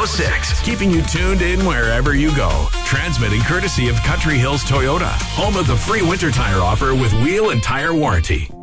106, keeping you tuned in wherever you go. Transmitting courtesy of Country Hills Toyota, home of the free winter tire offer with wheel and tire warranty.